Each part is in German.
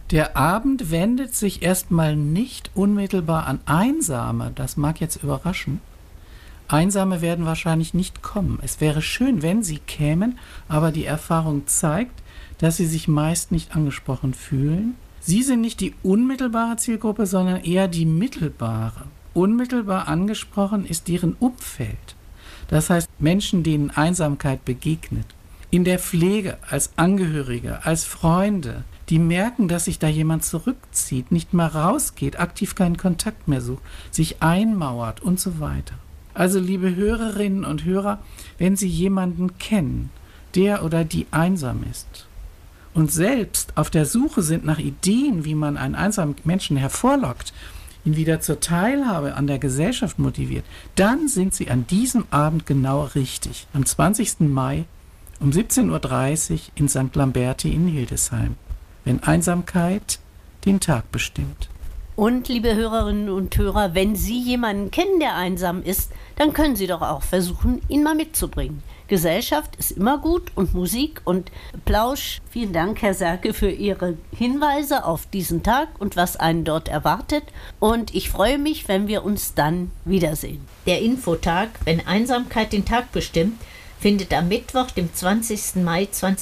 Der Abend wendet sich erstmal nicht unmittelbar an Einsame. Das mag jetzt überraschen. Einsame werden wahrscheinlich nicht kommen. Es wäre schön, wenn sie kämen, aber die Erfahrung zeigt, dass sie sich meist nicht angesprochen fühlen. Sie sind nicht die unmittelbare Zielgruppe, sondern eher die mittelbare. Unmittelbar angesprochen ist deren Umfeld. Das heißt Menschen, denen Einsamkeit begegnet. In der Pflege, als Angehörige, als Freunde, die merken, dass sich da jemand zurückzieht, nicht mal rausgeht, aktiv keinen Kontakt mehr sucht, sich einmauert und so weiter. Also liebe Hörerinnen und Hörer, wenn Sie jemanden kennen, der oder die einsam ist und selbst auf der Suche sind nach Ideen, wie man einen einsamen Menschen hervorlockt, ihn wieder zur Teilhabe an der Gesellschaft motiviert, dann sind Sie an diesem Abend genau richtig. Am 20. Mai um 17.30 Uhr in St. Lamberti in Hildesheim, wenn Einsamkeit den Tag bestimmt. Und, liebe Hörerinnen und Hörer, wenn Sie jemanden kennen, der einsam ist, dann können Sie doch auch versuchen, ihn mal mitzubringen. Gesellschaft ist immer gut und Musik und Plausch. Vielen Dank, Herr Serke, für Ihre Hinweise auf diesen Tag und was einen dort erwartet. Und ich freue mich, wenn wir uns dann wiedersehen. Der Infotag, wenn Einsamkeit den Tag bestimmt, findet am Mittwoch, dem 20. Mai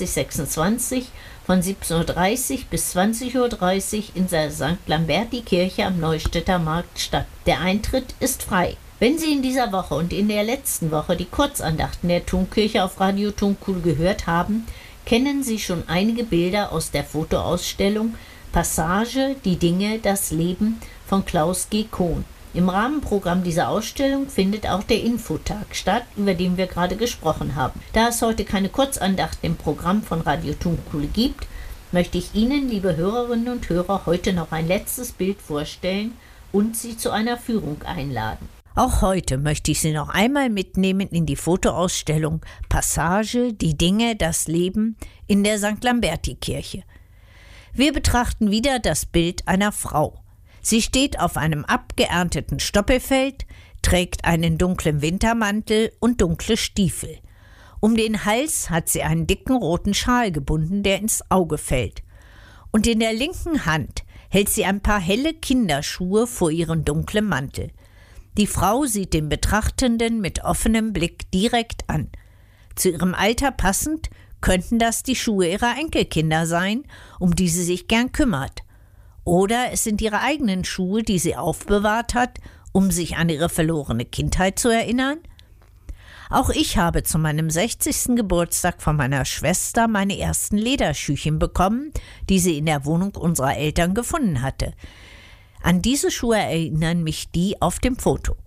2026 von 17.30 Uhr bis 20.30 Uhr in der St. Lamberti-Kirche am Neustädter Markt statt. Der Eintritt ist frei. Wenn Sie in dieser Woche und in der letzten Woche die Kurzandachten der Tonkirche auf Radio Tonkuhl gehört haben, kennen Sie schon einige Bilder aus der Fotoausstellung Passage, die Dinge, das Leben von Klaus G. Kohn. Im Rahmenprogramm dieser Ausstellung findet auch der Infotag statt, über den wir gerade gesprochen haben. Da es heute keine Kurzandachten im Programm von Radio Tonkuhl gibt, möchte ich Ihnen, liebe Hörerinnen und Hörer, heute noch ein letztes Bild vorstellen und Sie zu einer Führung einladen. Auch heute möchte ich Sie noch einmal mitnehmen in die Fotoausstellung Passage, die Dinge, das Leben in der St. Lamberti-Kirche. Wir betrachten wieder das Bild einer Frau. Sie steht auf einem abgeernteten Stoppelfeld, trägt einen dunklen Wintermantel und dunkle Stiefel. Um den Hals hat sie einen dicken roten Schal gebunden, der ins Auge fällt. Und in der linken Hand hält sie ein paar helle Kinderschuhe vor ihren dunklen Mantel. Die Frau sieht den Betrachtenden mit offenem Blick direkt an. Zu ihrem Alter passend könnten das die Schuhe ihrer Enkelkinder sein, um die sie sich gern kümmert. Oder es sind ihre eigenen Schuhe, die sie aufbewahrt hat, um sich an ihre verlorene Kindheit zu erinnern? Auch ich habe zu meinem 60. Geburtstag von meiner Schwester meine ersten Lederschüchen bekommen, die sie in der Wohnung unserer Eltern gefunden hatte. An diese Schuhe erinnern mich die auf dem Foto.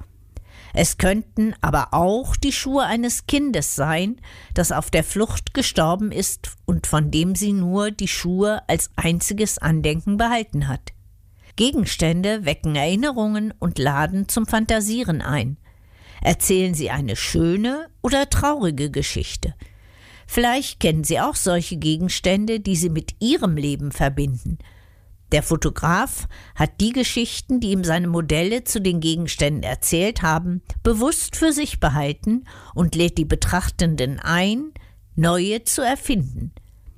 Es könnten aber auch die Schuhe eines Kindes sein, das auf der Flucht gestorben ist und von dem sie nur die Schuhe als einziges Andenken behalten hat. Gegenstände wecken Erinnerungen und laden zum Fantasieren ein. Erzählen sie eine schöne oder traurige Geschichte. Vielleicht kennen Sie auch solche Gegenstände, die Sie mit Ihrem Leben verbinden. Der Fotograf hat die Geschichten, die ihm seine Modelle zu den Gegenständen erzählt haben, bewusst für sich behalten und lädt die Betrachtenden ein, neue zu erfinden.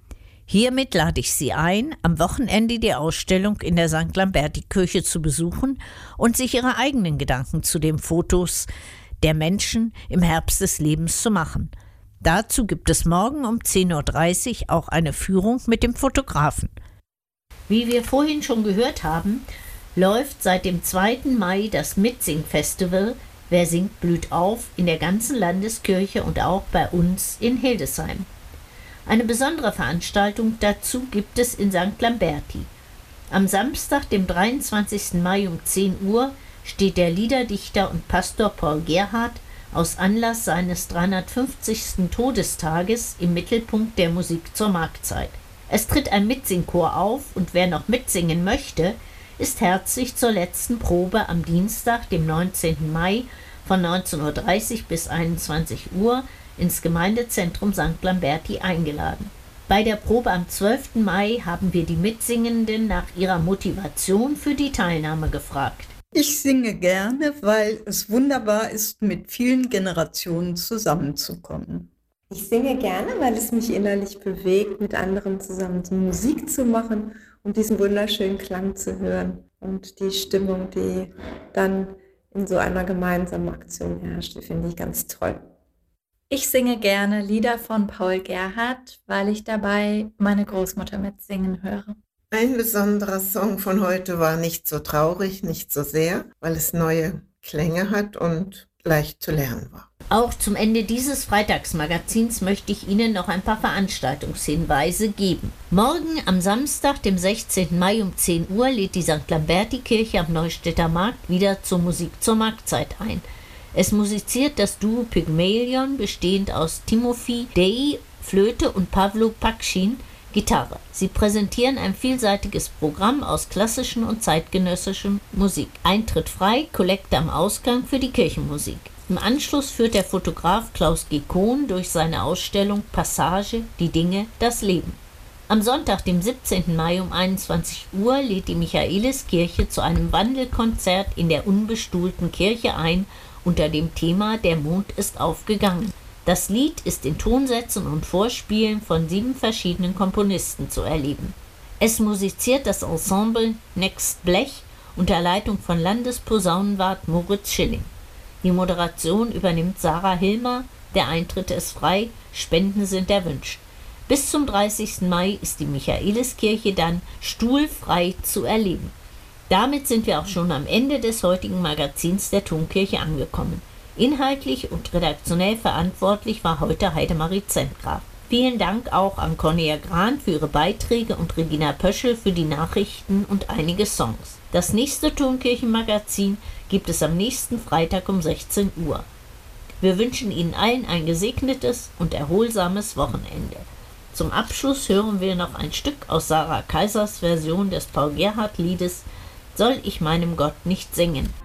Hiermit lade ich Sie ein, am Wochenende die Ausstellung in der St. Lamberti-Kirche zu besuchen und sich Ihre eigenen Gedanken zu den Fotos der Menschen im Herbst des Lebens zu machen. Dazu gibt es morgen um 10.30 Uhr auch eine Führung mit dem Fotografen. Wie wir vorhin schon gehört haben, läuft seit dem 2. Mai das Mitsing-Festival Wer singt, blüht auf in der ganzen Landeskirche und auch bei uns in Hildesheim. Eine besondere Veranstaltung dazu gibt es in St. Lamberti. Am Samstag, dem 23. Mai um 10 Uhr, steht der Liederdichter und Pastor Paul Gerhardt aus Anlass seines 350. Todestages im Mittelpunkt der Musik zur Marktzeit. Es tritt ein Mitsingchor auf und wer noch mitsingen möchte, ist herzlich zur letzten Probe am Dienstag, dem 19. Mai von 19.30 Uhr bis 21 Uhr ins Gemeindezentrum St. Lamberti eingeladen. Bei der Probe am 12. Mai haben wir die Mitsingenden nach ihrer Motivation für die Teilnahme gefragt. Ich singe gerne, weil es wunderbar ist, mit vielen Generationen zusammenzukommen. Ich singe gerne, weil es mich innerlich bewegt, mit anderen zusammen Musik zu machen und diesen wunderschönen Klang zu hören und die Stimmung, die dann in so einer gemeinsamen Aktion herrscht, die finde ich ganz toll. Ich singe gerne Lieder von Paul Gerhardt, weil ich dabei meine Großmutter mitsingen höre. Ein besonderer Song von heute war nicht so traurig, nicht so sehr, weil es neue Klänge hat und leicht zu lernen war. Auch zum Ende dieses Freitagsmagazins möchte ich Ihnen noch ein paar Veranstaltungshinweise geben. Morgen am Samstag, dem 16. Mai um 10 Uhr, lädt die St. Lamberti-Kirche am Neustädter Markt wieder zur Musik zur Marktzeit ein. Es musiziert das Duo Pygmalion, bestehend aus Timofey Dei, Flöte und Pavlo Pakschin, Gitarre. Sie präsentieren ein vielseitiges Programm aus klassischen und zeitgenössischen Musik. Eintritt frei, Kollekte am Ausgang für die Kirchenmusik. Im Anschluss führt der Fotograf Klaus G. Kohn durch seine Ausstellung Passage, die Dinge, das Leben. Am Sonntag, dem 17. Mai um 21 Uhr, lädt die Michaeliskirche zu einem Wandelkonzert in der unbestuhlten Kirche ein, unter dem Thema Der Mond ist aufgegangen. Das Lied ist in Tonsätzen und Vorspielen von 7 verschiedenen Komponisten zu erleben. Es musiziert das Ensemble Next Blech unter Leitung von Landesposaunenwart Moritz Schilling. Die Moderation übernimmt Sarah Hilmer, der Eintritt ist frei, Spenden sind erwünscht. Bis zum 30. Mai ist die Michaeliskirche dann stuhlfrei zu erleben. Damit sind wir auch schon am Ende des heutigen Magazins der Tonkirche angekommen. Inhaltlich und redaktionell verantwortlich war heute Heidemarie Zentgraf. Vielen Dank auch an Cornelia Grahn für ihre Beiträge und Regina Pöschel für die Nachrichten und einige Songs. Das nächste Tonkirchenmagazin gibt es am nächsten Freitag um 16 Uhr. Wir wünschen Ihnen allen ein gesegnetes und erholsames Wochenende. Zum Abschluss hören wir noch ein Stück aus Sarah Kaisers Version des Paul Gerhardt-Liedes Soll ich meinem Gott nicht singen?